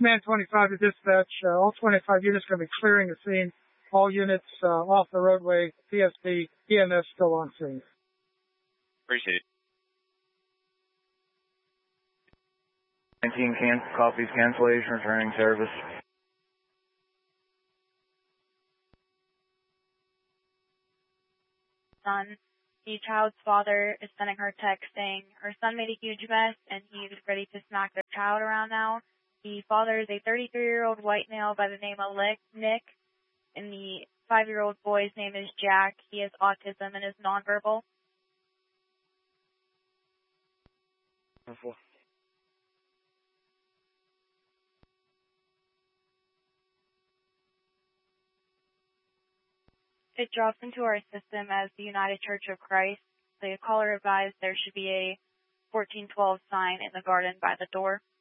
Man 25 to dispatch. All 25 units going to be clearing the scene. All units off the roadway. PSP, EMS still on scene. Appreciate it. 19 copies cancellation, returning service. Son, the child's father is sending her text saying her son made a huge mess and he's ready to smack their child around now. The father is a 33-year-old white male by the name of Nick, and the 5-year-old boy's name is Jack. He has autism and is nonverbal. It drops into our system as the United Church of Christ. The caller advised there should be a 1412 sign in the garden by the door.